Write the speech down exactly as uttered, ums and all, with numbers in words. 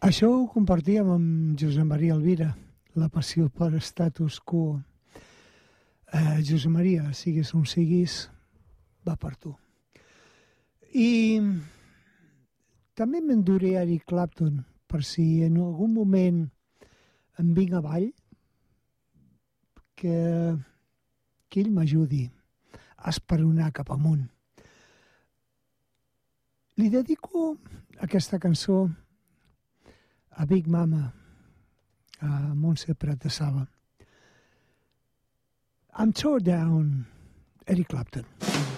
Això ho compartíem amb Josep Maria Elvira, la passió per status quo. Eh, Josep Maria, siguis on siguis, va per tu. I també m'enduré Eric Clapton, per si en algun moment em vinc avall, que, que ell m'ajudi a esperonar cap amunt. Li dedico aquesta cançó a Big Mama, a Montse Prat de Sala. I'm tore down, Eric Clapton.